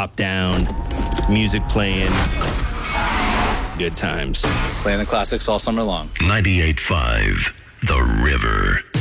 top down, music playing, good times. Playing the classics all summer long. 98.5 The River.